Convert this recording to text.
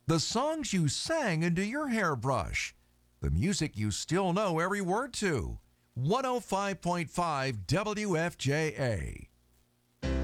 the songs you sang into your hairbrush, the music you still know every word to. 105.5 WFJA.